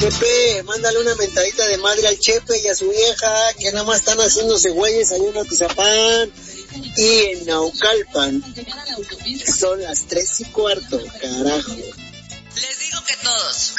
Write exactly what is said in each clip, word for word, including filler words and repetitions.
Chepe, mándale una mentadita de madre al Chepe y a su vieja, que nada más están haciéndose güeyes ahí en Atizapán y en Naucalpan. Son las tres y cuarto, carajo. Les digo que todos.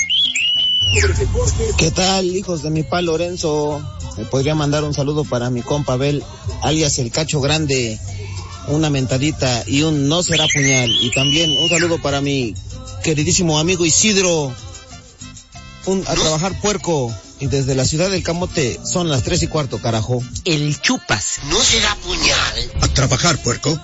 ¿Qué tal, hijos de mi pa Lorenzo? Me podría mandar un saludo para mi compa Abel, alias el Cacho Grande, una mentadita y un no será puñal. Y también un saludo para mi queridísimo amigo Isidro, un a trabajar puerco. Y desde la ciudad del Camote son las tres y cuarto, carajo. El Chupas. No será puñal. A trabajar, puerco.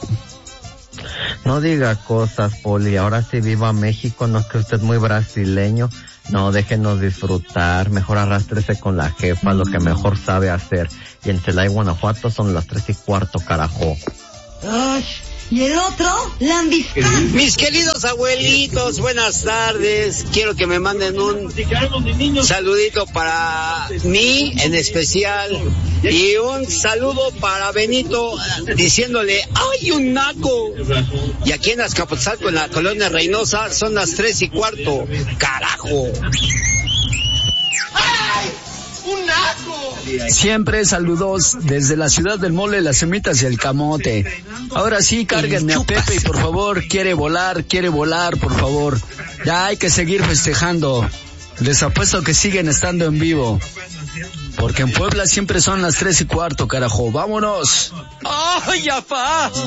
No diga cosas, Poli. Ahora sí viva México. No es que usted es muy brasileño. No, déjenos disfrutar. Mejor arrástrese con la jefa, lo que mejor sabe hacer. Y en Celaya, Guanajuato son las tres y cuarto, carajo. Ay, ¿y el otro? Lambiscán. Mis queridos abuelitos, buenas tardes. Quiero que me manden un saludito para mí en especial y un saludo para Benito diciéndole ¡ay, un naco! Y aquí en Azcapotzalco, en la colonia Reynosa, son las tres y cuarto, carajo. ¡Ay! ¡Un naco! Siempre saludos desde la ciudad del mole, las semitas y el camote. Ahora sí, cárguenme a Pepe y por favor, quiere volar, quiere volar, por favor. Ya hay que seguir festejando. Les apuesto que siguen estando en vivo. Porque en Puebla siempre son las tres y cuarto, carajo. ¡Vámonos! ¡Ay, afá!